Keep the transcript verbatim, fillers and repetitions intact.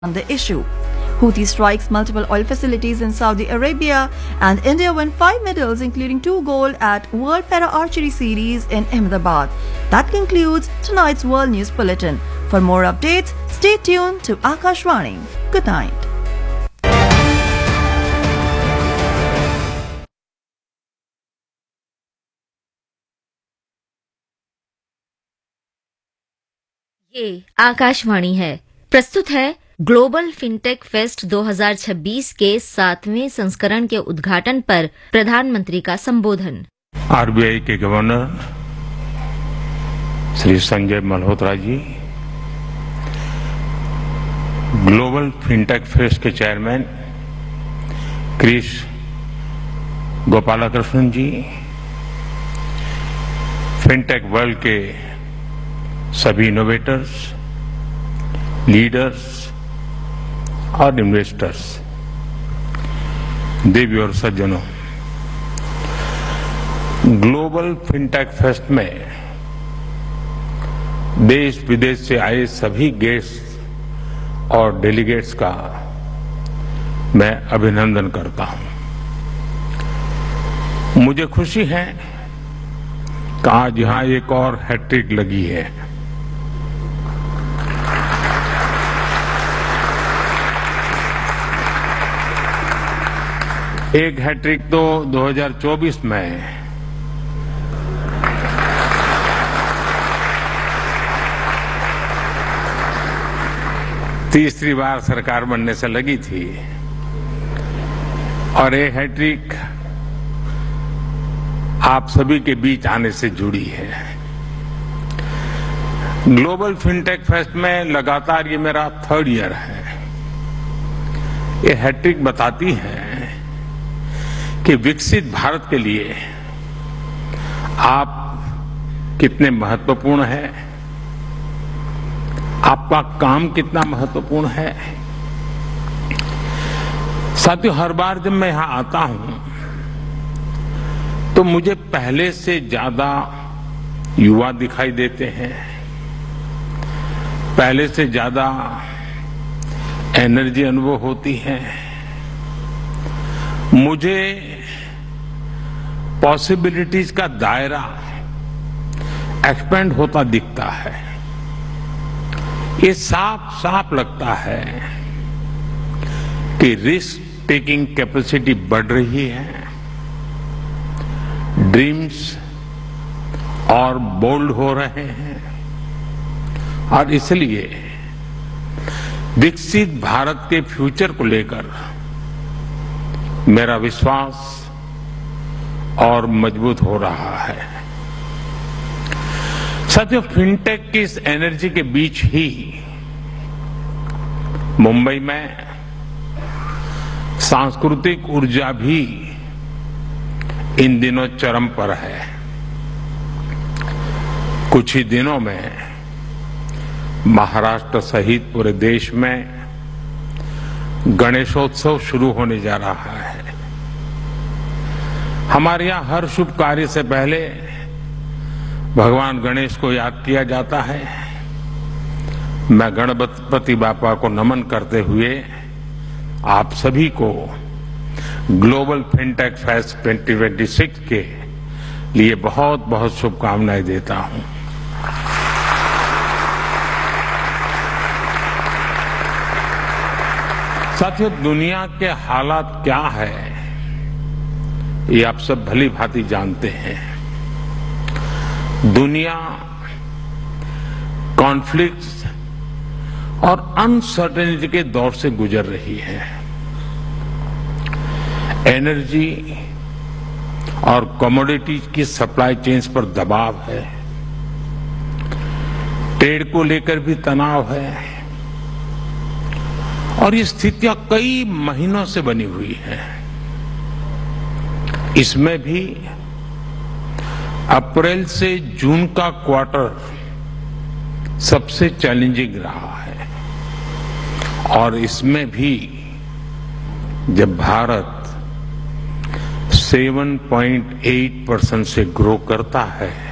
on the issue. Houthi strikes multiple oil facilities in Saudi Arabia, and India won five medals, including two gold at World Para Archery Series in Ahmedabad. That concludes tonight's World News Bulletin. For more updates, stay tuned to Akashvani. Good night. ये आकाशवाणी है। प्रस्तुत है global fintech fest दो हज़ार छब्बीस के सातवें संस्करण के उद्घाटन पर प्रधानमंत्री का संबोधन। आरबीआई के governor Shri Sanjay Malhotra ji, global fintech fest के चेयरमैन क्रिश गोपालकृष्णन जी, फिनटेक वर्ल्ड के सभी इनोवेटर्स, लीडर्स और इन्वेस्टर्स, देवी और सज्जनों, ग्लोबल फिनटेक फेस्ट में देश विदेश से आए सभी गेस्ट और डेलीगेट्स का मैं अभिनंदन करता हूं। मुझे खुशी है कि आज यहां एक और हैट्रिक लगी है। एक हैट्रिक तो दो हज़ार चौबीस में तीसरी बार सरकार बनने से लगी थी, और एक हैट्रिक आप सभी के बीच आने से जुड़ी है। ग्लोबल फिनटेक फेस्ट में लगातार ये मेरा थर्ड ईयर है। ये हैट्रिक बताती है कि विकसित भारत के लिए आप कितने महत्वपूर्ण हैं, आपका काम कितना महत्वपूर्ण है। साथियों, हर बार जब मैं यहां आता हूं तो मुझे पहले से ज्यादा युवा दिखाई देते हैं, पहले से ज्यादा एनर्जी अनुभव होती है। मुझे पॉसिबिलिटीज का दायरा एक्सपेंड होता दिखता है। ये साफ साफ लगता है कि रिस्क टेकिंग कैपेसिटी बढ़ रही है, ड्रीम्स और बोल्ड हो रहे हैं, और इसलिए विकसित भारत के फ्यूचर को लेकर मेरा विश्वास और मजबूत हो रहा है। साथियों, फिनटेक की इस एनर्जी के बीच ही मुंबई में सांस्कृतिक ऊर्जा भी इन दिनों चरम पर है। कुछ ही दिनों में महाराष्ट्र सहित पूरे देश में गणेशोत्सव शुरू होने जा रहा है। हमारे यहां हर शुभ कार्य से पहले भगवान गणेश को याद किया जाता है। मैं गणपति बापा को नमन करते हुए आप सभी को ग्लोबल फिनटेक फेस्ट दो हज़ार छब्बीस के लिए बहुत बहुत शुभकामनाएं देता हूं। साथियों, दुनिया के हालात क्या है ये आप सब भली भांति जानते हैं। दुनिया कॉन्फ्लिक्ट्स और अनसर्टेनिटी के दौर से गुजर रही है। एनर्जी और कमोडिटीज की सप्लाई चेन्स पर दबाव है, ट्रेड को लेकर भी तनाव है, और ये स्थितियां कई महीनों से बनी हुई हैं। इसमें भी अप्रैल से जून का क्वार्टर सबसे चैलेंजिंग रहा है, और इसमें भी जब भारत सात पॉइंट आठ परसेंट से ग्रो करता है